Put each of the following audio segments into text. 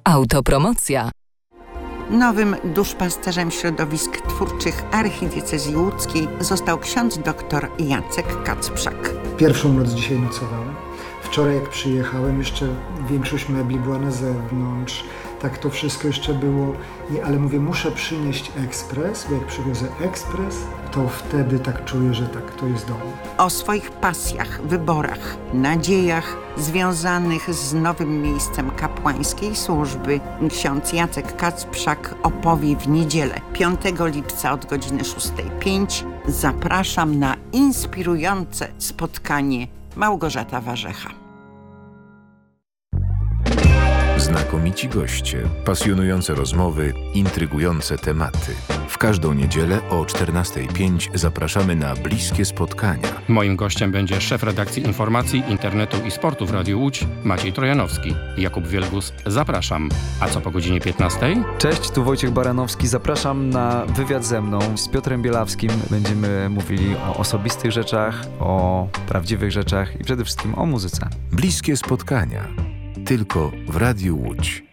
Autopromocja. Nowym duszpasterzem środowisk twórczych archidiecezji łódzkiej został ksiądz dr Jacek Kacprzak. Pierwszą noc dzisiaj nocowałem. Wczoraj jak przyjechałem, jeszcze większość mebli była na zewnątrz. Tak to wszystko jeszcze było. Ale mówię, muszę przynieść ekspres, bo jak przywiozę ekspres, to wtedy tak czuję, że tak, to jest dom. O swoich pasjach, wyborach, nadziejach związanych z nowym miejscem kapłańskiej służby ksiądz Jacek Kacprzak opowie w niedzielę 5 lipca od godziny 6:05. Zapraszam na inspirujące spotkanie. Małgorzata Warzecha. Znakomici goście, pasjonujące rozmowy, intrygujące tematy. W każdą niedzielę o 14:05 zapraszamy na bliskie spotkania. Moim gościem będzie szef redakcji informacji, internetu i sportu w Radiu Łódź, Maciej Trojanowski. Jakub Wielgus, zapraszam. A co po godzinie 15:00? Cześć, tu Wojciech Baranowski. Zapraszam na wywiad ze mną z Piotrem Bielawskim. Będziemy mówili o osobistych rzeczach, o prawdziwych rzeczach i przede wszystkim o muzyce. Bliskie spotkania. Tylko w Radiu Łódź.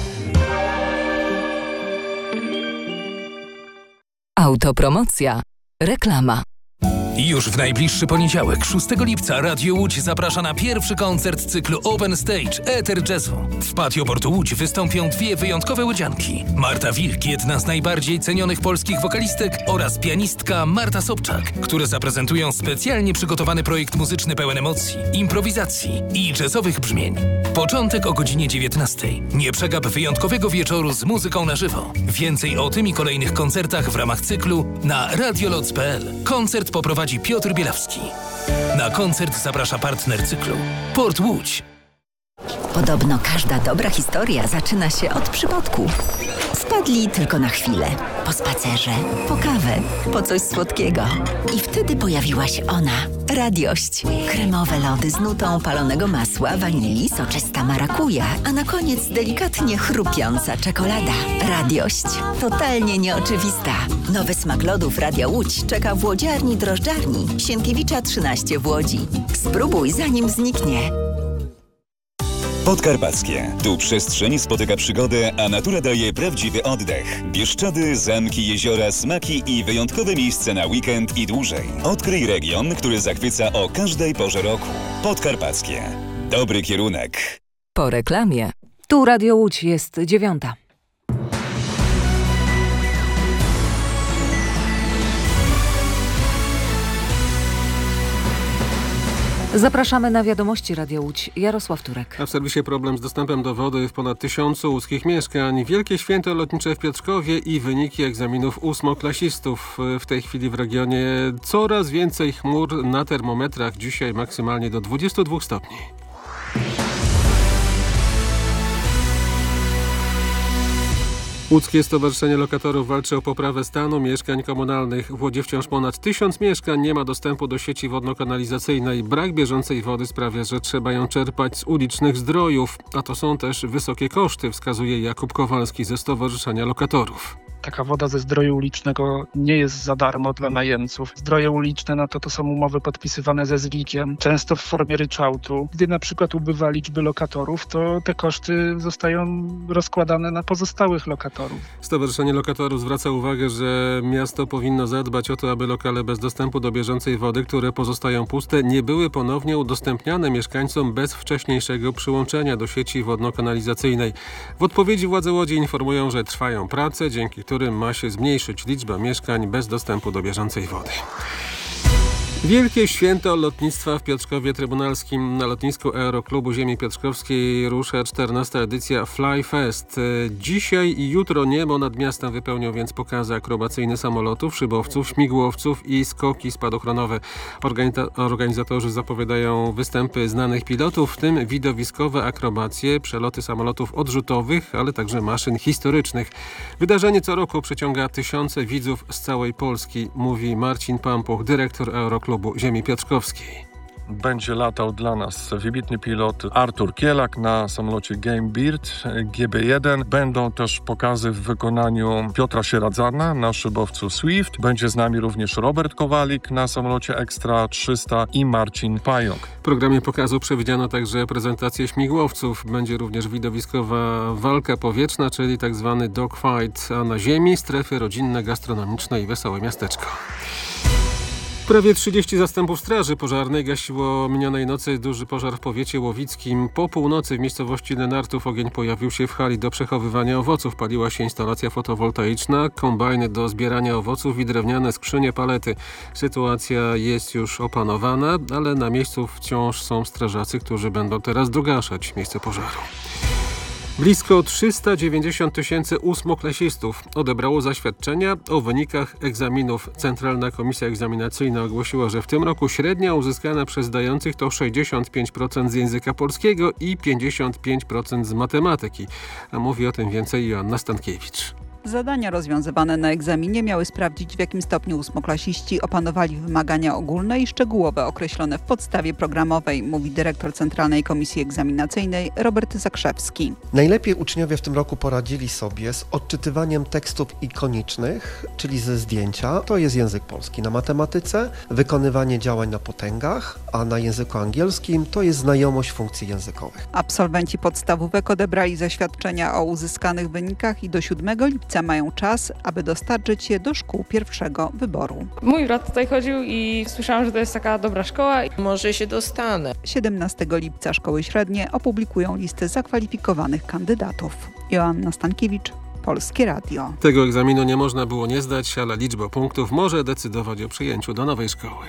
Autopromocja. Reklama. Już w najbliższy poniedziałek, 6 lipca, Radio Łódź zaprasza na pierwszy koncert cyklu Open Stage Eter Jazzu. W Patio Portu Łódź wystąpią dwie wyjątkowe łodzianki. Marta Wilk, jedna z najbardziej cenionych polskich wokalistek, oraz pianistka Marta Sobczak, które zaprezentują specjalnie przygotowany projekt muzyczny pełen emocji, improwizacji i jazzowych brzmień. Początek o godzinie 19:00. Nie przegap wyjątkowego wieczoru z muzyką na żywo. Więcej o tym i kolejnych koncertach w ramach cyklu na radioloc.pl. Koncert poprowadzi Piotr Bielawski. Na koncert zaprasza partner cyklu Port Łódź. Podobno każda dobra historia zaczyna się od przypadku. Wpadli tylko na chwilę. Po spacerze, po kawę, po coś słodkiego. I wtedy pojawiła się ona. Radiość. Kremowe lody z nutą palonego masła, wanilii, soczysta marakuja, a na koniec delikatnie chrupiąca czekolada. Radiość. Totalnie nieoczywista. Nowy smak lodów Radia Łódź czeka w łodziarni drożdżarni Sienkiewicza 13 w Łodzi. Spróbuj zanim zniknie. Podkarpackie. Tu przestrzeń spotyka przygodę, a natura daje prawdziwy oddech. Bieszczady, zamki, jeziora, smaki i wyjątkowe miejsce na weekend i dłużej. Odkryj region, który zachwyca o każdej porze roku. Podkarpackie. Dobry kierunek. Po reklamie. Tu Radio Łódź, jest 9:00. Zapraszamy na wiadomości Radia Łódź. Jarosław Turek. A w serwisie problem z dostępem do wody w ponad 1000 łódzkich mieszkań. Wielkie święto lotnicze w Piotrkowie i wyniki egzaminów ósmoklasistów. W tej chwili w regionie coraz więcej chmur na termometrach. Dzisiaj maksymalnie do 22 stopni. Łódzkie Stowarzyszenie Lokatorów walczy o poprawę stanu mieszkań komunalnych. W Łodzi wciąż ponad 1000 mieszkań nie ma dostępu do sieci wodno-kanalizacyjnej. Brak bieżącej wody sprawia, że trzeba ją czerpać z ulicznych zdrojów. A to są też wysokie koszty, wskazuje Jakub Kowalski ze Stowarzyszenia Lokatorów. Taka woda ze zdroju ulicznego nie jest za darmo dla najemców. Zdroje uliczne to są umowy podpisywane ze ZGIK-iem, często w formie ryczałtu. Gdy na przykład ubywa liczby lokatorów, to te koszty zostają rozkładane na pozostałych lokatorów. Stowarzyszenie Lokatorów zwraca uwagę, że miasto powinno zadbać o to, aby lokale bez dostępu do bieżącej wody, które pozostają puste, nie były ponownie udostępniane mieszkańcom bez wcześniejszego przyłączenia do sieci wodno-kanalizacyjnej. W odpowiedzi władze Łodzi informują, że trwają prace, dzięki którym ma się zmniejszyć liczba mieszkań bez dostępu do bieżącej wody. Wielkie święto lotnictwa w Piotrkowie Trybunalskim. Na lotnisku Aeroklubu Ziemi Piotrkowskiej rusza 14. edycja Fly Fest. Dzisiaj i jutro niebo nad miastem wypełnią więc pokazy akrobacyjne samolotów, szybowców, śmigłowców i skoki spadochronowe. Organizatorzy zapowiadają występy znanych pilotów, w tym widowiskowe akrobacje, przeloty samolotów odrzutowych, ale także maszyn historycznych. Wydarzenie co roku przyciąga tysiące widzów z całej Polski, mówi Marcin Pampuch, dyrektor Aeroklubu Ziemi Piotrkowskiej. będzie latał dla nas wybitny pilot Artur Kielak na samolocie Gamebird GB1. Będą też pokazy w wykonaniu Piotra Sieradzana na szybowcu Swift. Będzie z nami również Robert Kowalik na samolocie Extra 300 i Marcin Pająk. W programie pokazu przewidziano także prezentację śmigłowców. Będzie również widowiskowa walka powietrzna, czyli tak zwany dogfight, a na ziemi strefy rodzinne, gastronomiczne i wesołe miasteczko. Prawie 30 zastępów straży pożarnej gasiło minionej nocy duży pożar w powiecie łowickim. Po północy w miejscowości Lenartów ogień pojawił się w hali do przechowywania owoców. Paliła się instalacja fotowoltaiczna, kombajny do zbierania owoców i drewniane skrzynie palety. Sytuacja jest już opanowana, ale na miejscu wciąż są strażacy, którzy będą teraz dogaszać miejsce pożaru. Blisko 390 000 ósmoklasistów odebrało zaświadczenia o wynikach egzaminów. Centralna Komisja Egzaminacyjna ogłosiła, że w tym roku średnia uzyskana przez zdających to 65% z języka polskiego i 55% z matematyki. A mówi o tym więcej Joanna Stankiewicz. Zadania rozwiązywane na egzaminie miały sprawdzić, w jakim stopniu ósmoklasiści opanowali wymagania ogólne i szczegółowe określone w podstawie programowej, mówi dyrektor Centralnej Komisji Egzaminacyjnej Robert Zakrzewski. Najlepiej uczniowie w tym roku poradzili sobie z odczytywaniem tekstów ikonicznych, czyli ze zdjęcia. To jest język polski. Na matematyce wykonywanie działań na potęgach, a na języku angielskim to jest znajomość funkcji językowych. Absolwenci podstawówek odebrali zaświadczenia o uzyskanych wynikach i do 7 lipca mają czas, aby dostarczyć je do szkół pierwszego wyboru. Mój brat tutaj chodził i słyszałam, że to jest taka dobra szkoła. Może się dostanę. 17 lipca szkoły średnie opublikują listę zakwalifikowanych kandydatów. Joanna Stankiewicz, Polskie Radio. Tego egzaminu nie można było nie zdać, ale liczba punktów może decydować o przyjęciu do nowej szkoły.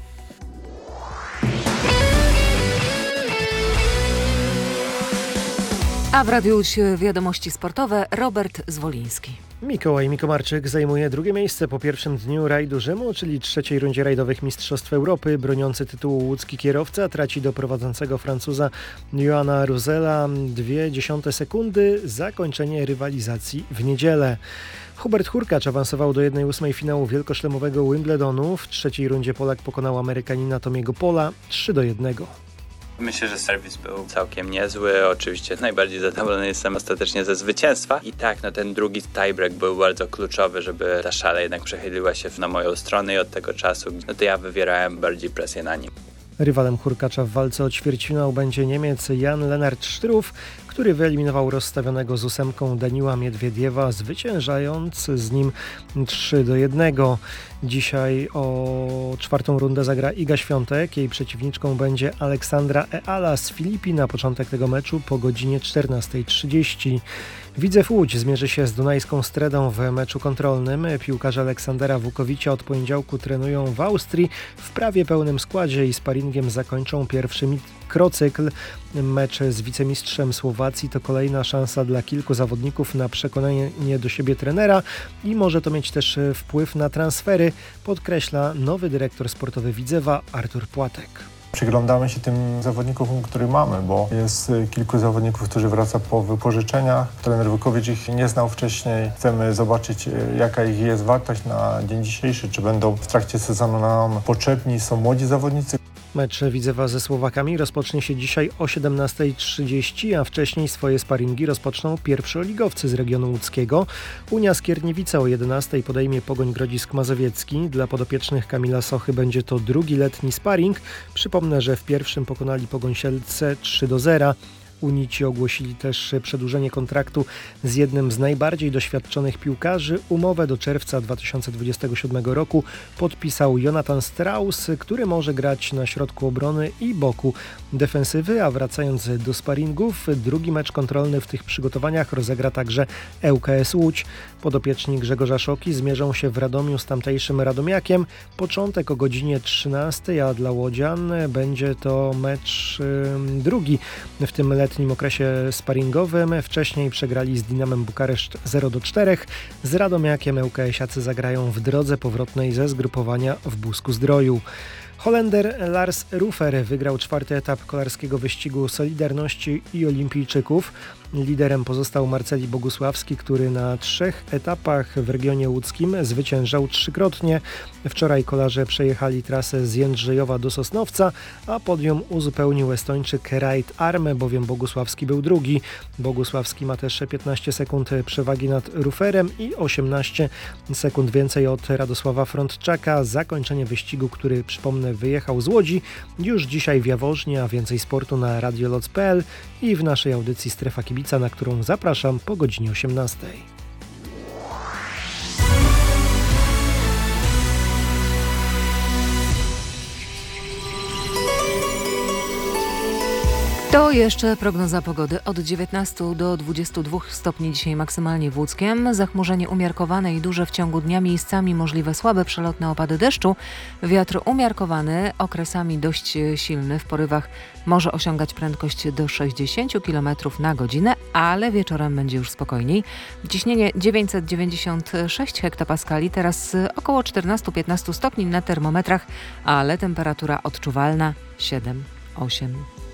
A w Radiu Łódź wiadomości sportowe Robert Zwoliński. Mikołaj Mikomarczyk zajmuje drugie miejsce po pierwszym dniu rajdu Rzymu, czyli trzeciej rundzie rajdowych Mistrzostw Europy. Broniący tytułu łódzki kierowca traci do prowadzącego Francuza Joana Ruzela 0,2 sekundy. Zakończenie rywalizacji w niedzielę. Hubert Hurkacz awansował do 1/8 finału wielkoszlemowego Wimbledonu. W trzeciej rundzie Polak pokonał Amerykanina Tomiego Pola 3-1. Myślę, że serwis był całkiem niezły. Oczywiście najbardziej zadowolony jestem ostatecznie ze zwycięstwa. I tak, ten drugi tiebreak był bardzo kluczowy, żeby ta szala jednak przechyliła się na moją stronę i od tego czasu to ja wywierałem bardziej presję na nim. Rywalem Hurkacza w walce o ćwierćfinał będzie Niemiec Jan-Lennart Struff, który wyeliminował rozstawionego z 8 Daniła Miedwiediewa, zwyciężając z nim 3-1. Dzisiaj o czwartą rundę zagra Iga Świątek. Jej przeciwniczką będzie Aleksandra Eala z Filipin. Na początek tego meczu po godzinie 14:30. Widzew Łódź zmierzy się z Dunajską Stredą w meczu kontrolnym. Piłkarze Aleksandra Wukowicia od poniedziałku trenują w Austrii w prawie pełnym składzie i sparingiem zakończą pierwszy mikrocykl. Mecz z wicemistrzem Słowacji to kolejna szansa dla kilku zawodników na przekonanie do siebie trenera i może to mieć też wpływ na transfery, podkreśla nowy dyrektor sportowy Widzewa Artur Płatek. Przyglądamy się tym zawodnikom, których mamy, bo jest kilku zawodników, którzy wraca po wypożyczeniach. Trener Wukowicz ich nie znał wcześniej. Chcemy zobaczyć, jaka ich jest wartość na dzień dzisiejszy, czy będą w trakcie sezonu nam potrzebni, są młodzi zawodnicy. Mecz Widzewa ze Słowakami rozpocznie się dzisiaj o 17:30, a wcześniej swoje sparingi rozpoczną pierwszoligowcy z regionu łódzkiego. Unia Skierniewice o 11:00 podejmie Pogoń Grodzisk Mazowiecki. Dla podopiecznych Kamila Sochy będzie to drugi letni sparing. Przypomnę, że w pierwszym pokonali Pogoń Siedlce 3-0. Unici ogłosili też przedłużenie kontraktu z jednym z najbardziej doświadczonych piłkarzy. Umowę do czerwca 2027 roku podpisał Jonathan Strauss, który może grać na środku obrony i boku defensywy, a wracając do sparingów, drugi mecz kontrolny w tych przygotowaniach rozegra także ŁKS Łódź. Podopieczni Grzegorza Szoki zmierzą się w Radomiu z tamtejszym Radomiakiem. Początek o godzinie 13:00, a dla łodzian będzie to mecz drugi w tym letnim okresie sparingowym. Wcześniej przegrali z Dinamem Bukareszt 0-4. Z Radomiakiem ŁKS-iacy zagrają w drodze powrotnej ze zgrupowania w Busku-Zdroju. Holender Lars Rufer wygrał 4. etap kolarskiego wyścigu Solidarności i Olimpijczyków. Liderem pozostał Marceli Bogusławski, który na 3 etapach w regionie łódzkim zwyciężał 3-krotnie. Wczoraj kolarze przejechali trasę z Jędrzejowa do Sosnowca, a podium uzupełnił Estończyk Raid Arme, bowiem Bogusławski był drugi. Bogusławski ma też 15 sekund przewagi nad Ruferem i 18 sekund więcej od Radosława Frontczaka. Zakończenie wyścigu, który, przypomnę, wyjechał z Łodzi, już dzisiaj w Jaworznie, a więcej sportu na radioloc.pl i w naszej audycji Strefa Kibica, na którą zapraszam po godzinie 18. To jeszcze prognoza pogody. Od 19 do 22 stopni dzisiaj maksymalnie w Łódzkiem. Zachmurzenie umiarkowane i duże w ciągu dnia, miejscami możliwe słabe przelotne opady deszczu. Wiatr umiarkowany, okresami dość silny. W porywach może osiągać prędkość do 60 km na godzinę, ale wieczorem będzie już spokojniej. Ciśnienie 996 hektopaskali, teraz około 14-15 stopni na termometrach, ale temperatura odczuwalna 7-8.